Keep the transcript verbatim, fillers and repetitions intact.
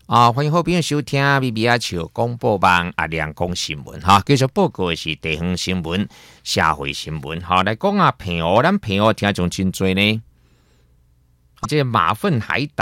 啊，欢迎好朋友收听 B B 阿笑广播网阿亮讲新闻哈，继续报告的是地方新闻、社会新闻哈。来讲啊，平湖咱平湖听众真多呢，这个马粪海胆